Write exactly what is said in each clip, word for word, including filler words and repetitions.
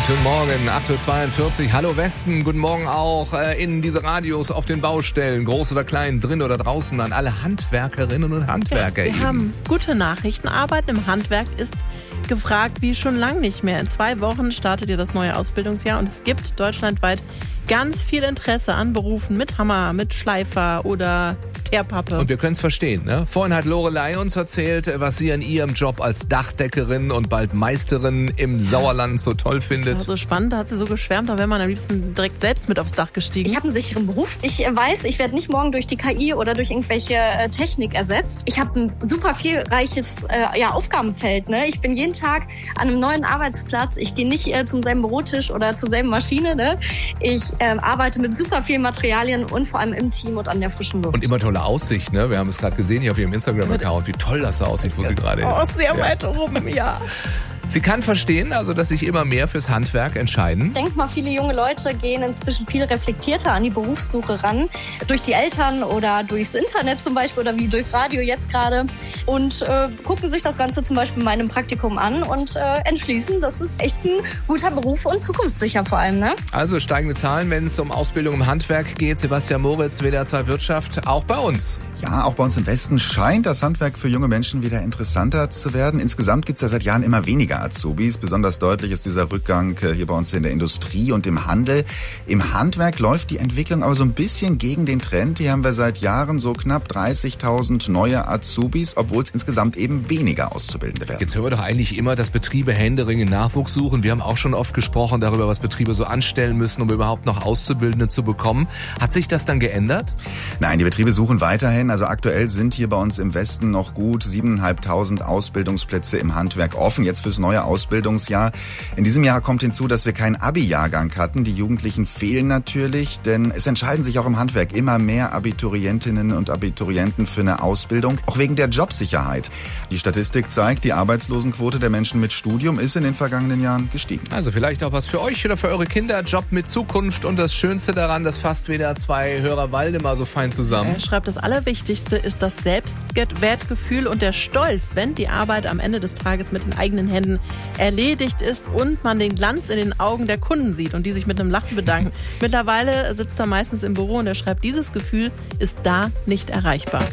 Guten Morgen, acht Uhr zweiundvierzig. Hallo Westen, guten Morgen auch äh, in diese Radios auf den Baustellen, groß oder klein, drin oder draußen, an alle Handwerkerinnen und Handwerker. Ja, wir eben. haben gute Nachrichten. Arbeit im Handwerk ist gefragt wie schon lange nicht mehr. In zwei Wochen startet ja das neue Ausbildungsjahr und es gibt deutschlandweit ganz viel Interesse an Berufen mit Hammer, mit Schleifer oder Teerpappe. Und wir können es verstehen, ne? Vorhin hat Lorelei uns erzählt, was sie an ihrem Job als Dachdeckerin und bald Meisterin im ja. Sauerland so toll findet. Das war so spannend, da hat sie so geschwärmt, da wäre man am liebsten direkt selbst mit aufs Dach gestiegen. Ich habe einen sicheren Beruf. Ich weiß, ich werde nicht morgen durch die K I oder durch irgendwelche äh, Technik ersetzt. Ich habe ein super vielreiches äh, ja, Aufgabenfeld. Ne? Ich bin jeden Tag an einem neuen Arbeitsplatz. Ich gehe nicht äh, zum selben Bürotisch oder zur selben Maschine. Ne? Ich äh, arbeite mit super vielen Materialien und vor allem im Team und an der frischen Luft. Und immer tolle Aussicht, ne? Wir haben es gerade gesehen hier auf ihrem Instagram-Account, wie toll das aussieht, wo sie gerade ist. Oh, sehr ja. weit oben, ja. Sie kann verstehen, also dass sich immer mehr fürs Handwerk entscheiden. Ich denke mal, viele junge Leute gehen inzwischen viel reflektierter an die Berufssuche ran. Durch die Eltern oder durchs Internet zum Beispiel oder wie durchs Radio jetzt gerade. Und äh, gucken sich das Ganze zum Beispiel in meinem Praktikum an und äh, entschließen, das ist echt ein guter Beruf und zukunftssicher vor allem. Ne? Also steigende Zahlen, wenn es um Ausbildung im Handwerk geht. Sebastian Moritz, W D R zwei Wirtschaft, auch bei uns. Ja, auch bei uns im Westen scheint das Handwerk für junge Menschen wieder interessanter zu werden. Insgesamt gibt es ja seit Jahren immer weniger Azubis. Besonders deutlich ist dieser Rückgang hier bei uns in der Industrie und im Handel. Im Handwerk läuft die Entwicklung aber so ein bisschen gegen den Trend. Hier haben wir seit Jahren so knapp dreißigtausend neue Azubis, obwohl es insgesamt eben weniger Auszubildende werden. Jetzt hören wir doch eigentlich immer, dass Betriebe händeringend Nachwuchs suchen. Wir haben auch schon oft gesprochen darüber, was Betriebe so anstellen müssen, um überhaupt noch Auszubildende zu bekommen. Hat sich das dann geändert? Nein, die Betriebe suchen weiterhin. Also aktuell sind hier bei uns im Westen noch gut siebeneinhalbtausend Ausbildungsplätze im Handwerk offen, jetzt fürs neue Ausbildungsjahr. In diesem Jahr kommt hinzu, dass wir keinen Abi-Jahrgang hatten. Die Jugendlichen fehlen natürlich, denn es entscheiden sich auch im Handwerk immer mehr Abiturientinnen und Abiturienten für eine Ausbildung, auch wegen der Jobsicherheit. Die Statistik zeigt, die Arbeitslosenquote der Menschen mit Studium ist in den vergangenen Jahren gestiegen. Also vielleicht auch was für euch oder für eure Kinder, Job mit Zukunft. Und das Schönste daran, das fasst W D R zwei Hörer Waldemar so fein zusammen. Er schreibt, das Allerwichtigste ist das Selbstwertgefühl und der Stolz, wenn die Arbeit am Ende des Tages mit den eigenen Händen erledigt ist und man den Glanz in den Augen der Kunden sieht und die sich mit einem Lachen bedanken. Mittlerweile sitzt er meistens im Büro und er schreibt, dieses Gefühl ist da nicht erreichbar.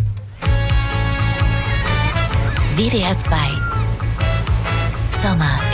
W D R zwei Sommer